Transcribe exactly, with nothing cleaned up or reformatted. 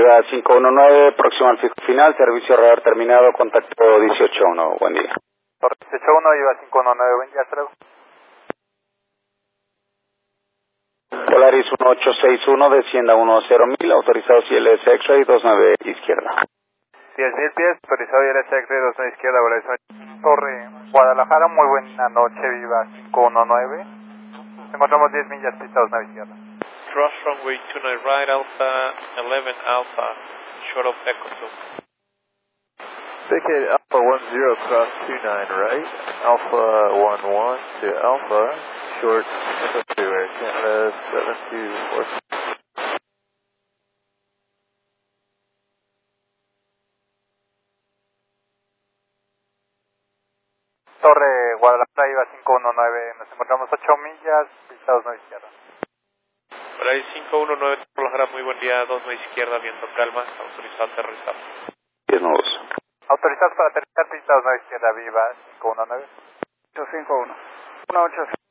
Viva cinco uno nueve, próximo al fijo final, servicio radar terminado, contacto dieciocho uno, buen día. dieciocho uno, Viva cinco uno nueve, buen día, hasta luego. Polaris uno ocho seis uno, descienda uno cero mil, autorizado C L S X-Ray dos nueve izquierda. diez mil pies, autorizado I L S X-Ray dos nueve izquierda, Polaris Torre, Guadalajara, muy buena noche, Viva cinco uno nueve. Nos encontramos diez millas, pista dos nueve izquierda. Cross runway two nine right, Alpha eleven Alpha, short of Echo two. Thicket Alpha one zero, cross two nine right, Alpha one one to Alpha, short Echo two, Air Canada seven two four. Torre, Guadalajara, Viva cinco uno nueve, nos encontramos ocho millas, pista dos nueve izquierda. Polaris cinco uno nueve, Guadalajara, muy buen día, dos nueve izquierda, viento calma, autorizado a aterrizar. diez nudos. Autorizados para aterrizar, pista dos nueve izquierda, Viva cinco uno nueve. ocho cinco uno. uno ocho cinco.